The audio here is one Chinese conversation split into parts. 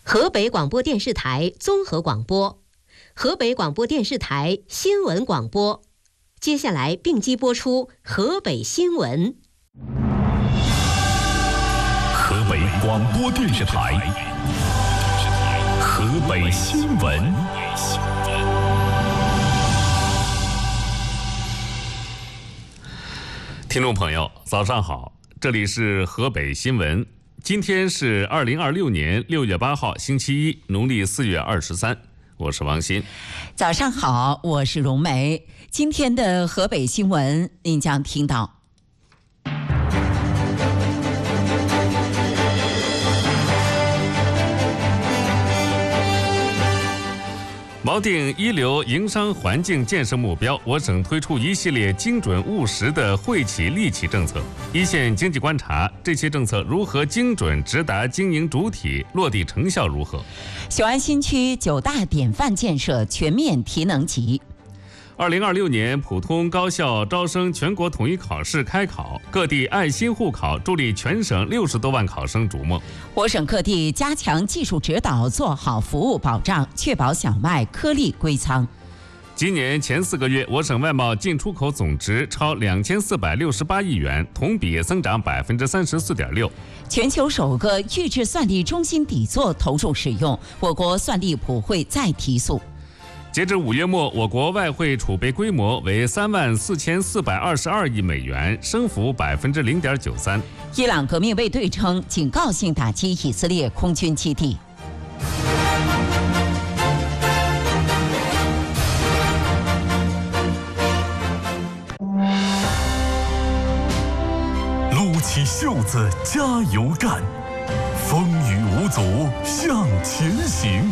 河北广播电视台综合广播，河北广播电视台新闻广播。接下来并机播出河北新闻。 河北广播电视台河北新闻。听众朋友，早上好，这里是河北新闻。今天是2026年6月8号，星期一，农历4月23。我是王鑫。 早上好，我是荣梅。今天的河北新闻，您将听到。 锚定一流营商环境建设目标，我省推出一系列精准务实的惠企利企政策。一线经济观察，这些政策如何精准直达经营主体，落地成效如何？ 雄安新区9大典范建设全面提能级。 2026年普通高校招生全国统一考试开考，各地爱心互考助力全省60多万考生逐梦。 我省各地加强技术指导，做好服务保障，确保小麦颗粒归仓。 今年前4个月，我省外贸进出口总值超2468亿元，同比增长34.6%。 全球首个预制算力中心底座投入使用，我国算力普惠再提速。 截至5月末，我国外汇储备规模为34422亿美元，升幅0.93%。 伊朗革命卫队称警告性打击以色列空军基地。 撸起袖子加油干，风雨无阻向前行。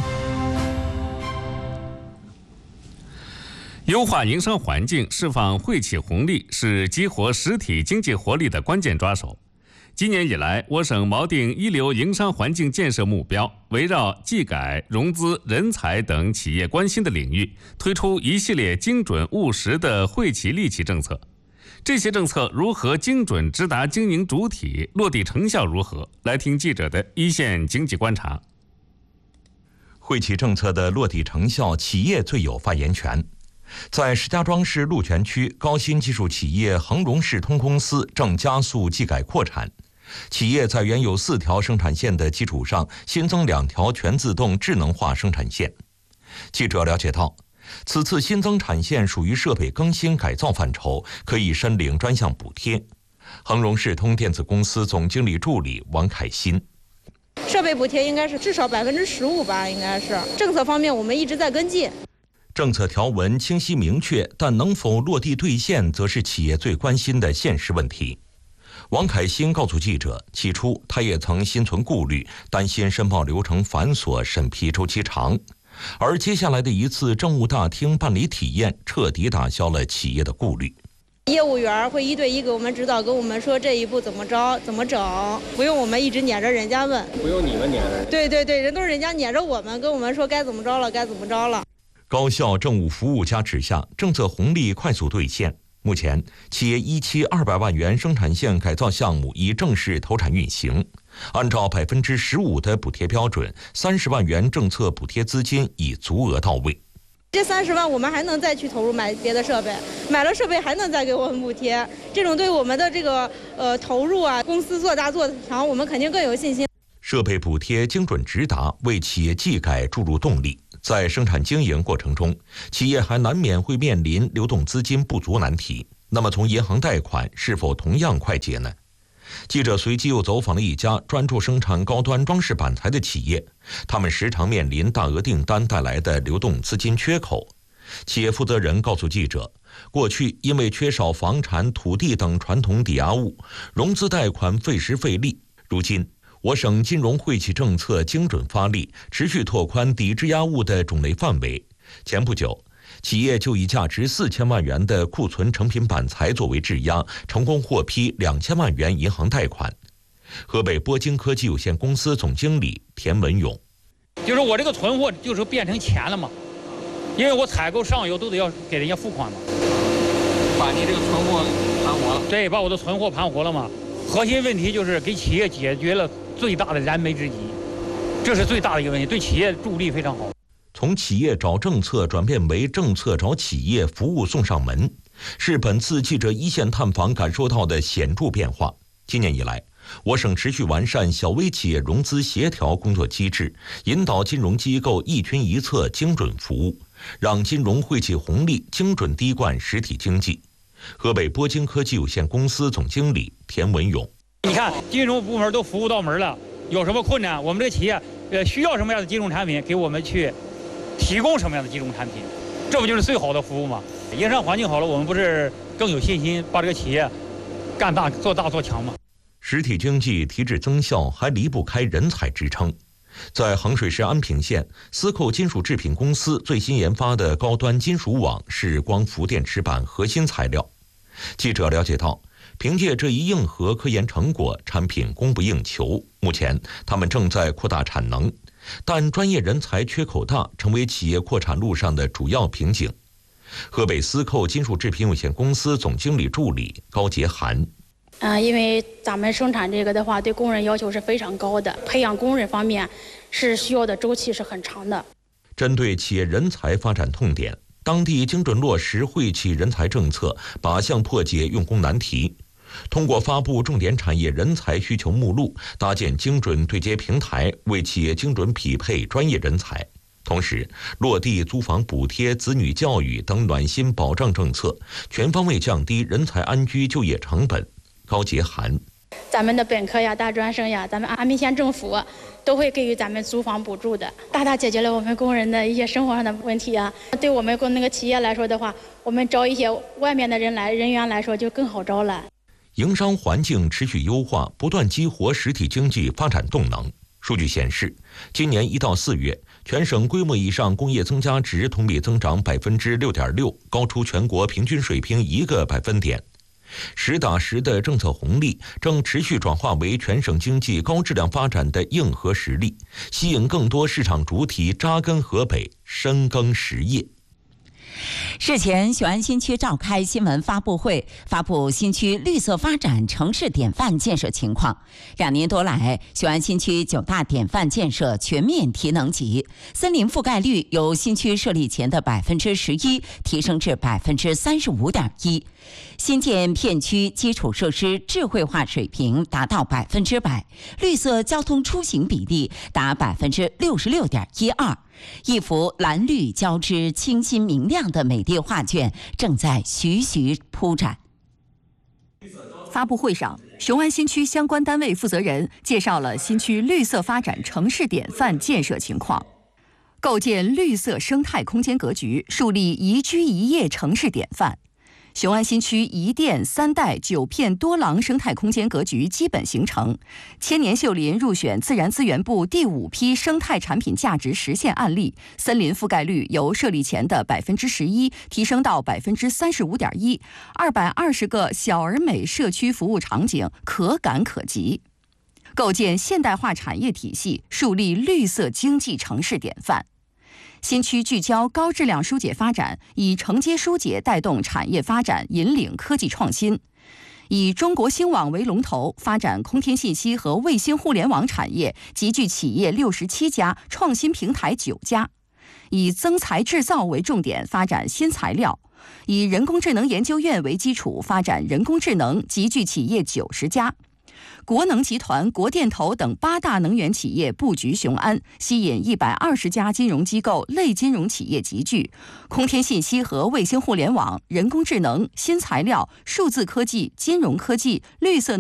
优化营商环境，释放惠企红利，是激活实体经济活力的关键抓手。今年以来，我省锚定一流营商环境建设目标，围绕技改、融资、人才等企业关心的领域，推出一系列精准务实的惠企利企政策。这些政策如何精准直达经营主体，落地成效如何？来听记者的一线经济观察。 惠企政策的落地成效，企业最有发言权。在石家庄市鹿泉区，高新技术企业恒荣世通公司正加速技改扩产。企业在原有4条生产线的基础上，新增2条全自动智能化生产线。记者了解到，此次新增产线属于设备更新改造范畴，可以申领专项补贴。恒荣世通电子公司总经理助理王凯新： 设备补贴应该是至少15%吧，应该是。政策方面我们一直在跟进。 政策条文清晰明确，但能否落地兑现，则是企业最关心的现实问题。王凯新告诉记者，起初他也曾心存顾虑，担心申报流程繁琐，审批周期长。而接下来的一次政务大厅办理体验，彻底打消了企业的顾虑。 业务员会1对1给我们指导，跟我们说这一步怎么着怎么整，不用我们一直撵着人家问， 不用你们撵着。 对，人都是人家撵着我们，跟我们说该怎么着了，该怎么着了。 高效政务服务加持下，政策红利快速兑现。目前，企业一期200万元生产线改造项目已正式投产运行，按照15%的补贴标准，30万元政策补贴资金已足额到位。 这30万我们还能再去投入买别的设备，买了设备还能再给我们补贴，这种对我们的这个投入啊，公司做大做强，我们肯定更有信心。 设备补贴精准直达，为企业技改注入动力。在生产经营过程中，企业还难免会面临流动资金不足难题。那么从银行贷款是否同样快捷呢？记者随即又走访了一家专注生产高端装饰板材的企业，他们时常面临大额订单带来的流动资金缺口。企业负责人告诉记者，过去因为缺少房产、土地等传统抵押物，融资贷款费时费力。如今我省金融惠企政策精准发力，持续拓宽抵质押物的种类范围。前不久，企业就以价值4000万元的库存成品板材作为质押，成功获批2000万元银行贷款。河北波晶科技有限公司总经理田文勇： 就是我这个存货就是变成钱了嘛，因为我采购上游都得要给人家付款嘛。 把你这个存货盘活了？ 对，把我的存货盘活了嘛。核心问题就是给企业解决了最大的燃眉之急， 这是最大的一个问题，对企业助力非常好。 从企业找政策转变为政策找企业，服务送上门，是本次记者一线探访感受到的显著变化。今年以来，我省持续完善小微企业融资协调工作机制，引导金融机构一群一策精准服务，让金融汇起红利，精准滴灌实体经济。河北波京科技有限公司总经理田文勇： 你看，金融部门都服务到门了，有什么困难，我们这个企业需要什么样的金融产品，给我们去提供什么样的金融产品，这不就是最好的服务吗？营商环境好了，我们不是更有信心把这个企业干大、做大、做强吗？ 实体经济提质增效还离不开人才支撑。在衡水市安平县，司寇金属制品公司最新研发的高端金属网是光伏电池板核心材料。记者了解到，凭借这一硬核科研成果，产品供不应求。目前，他们正在扩大产能，但专业人才缺口大，成为企业扩产路上的主要瓶颈。河北司寇金属制品有限公司总经理助理高杰涵： 因为咱们生产这个的话，对工人要求是非常高的，培养工人方面是需要的周期是很长的。 针对企业人才发展痛点，当地精准落实惠企人才政策，靶向破解用工难题。通过发布重点产业人才需求目录，搭建精准对接平台，为企业精准匹配专业人才。同时，落地租房补贴、子女教育等暖心保障政策，全方位降低人才安居就业成本。高杰涵： 咱们的本科呀、大专生呀，咱们安平县政府都会给予咱们租房补助的，大大解决了我们工人的一些生活上的问题啊。对我们那个企业来说的话，我们招一些外面的人员来说就更好招了。 营商环境持续优化，不断激活实体经济发展动能。数据显示，今年1到4月，全省规模以上工业增加值同比增长6.6%，高出全国平均水平1个百分点。实打实的政策红利正持续转化为全省经济高质量发展的硬核实力，吸引更多市场主体扎根河北，深耕实业。 日前，雄安新区召开新闻发布会，发布新区绿色发展城市典范建设情况。2年多来，雄安新区9大典范建设全面提能级，森林覆盖率由新区设立前的11%提升至35.1%，新建片区基础设施智慧化水平达到100%，绿色交通出行比例达66.12%。一幅蓝绿交织、清新明亮的美丽画卷正在徐徐铺展。 发布会上，雄安新区相关单位负责人介绍了新区绿色发展城市典范建设情况，构建绿色生态空间格局，树立宜居宜业城市典范。雄安新区1店3带9片多廊生态空间格局基本形成，千年秀林入选自然资源部第5批生态产品价值实现案例，森林覆盖率由设立前的11%提升到35.1%，220个小而美社区服务场景可感可及，构建现代化产业体系，树立绿色经济城市典范。新区聚焦高质量疏解发展，以承接疏解带动产业发展，引领科技创新。以中国星网为龙头，发展空天信息和卫星互联网产业，集聚企业67家，创新平台9家。以增材制造为重点，发展新材料。以人工智能研究院为基础，发展人工智能，集聚企业90家。国能集团、国电投等8大能源企业布局雄安，吸引120家金融机构、类金融企业集聚。空天信息和卫星互联网、人工智能、新材料、数字科技、金融科技、绿色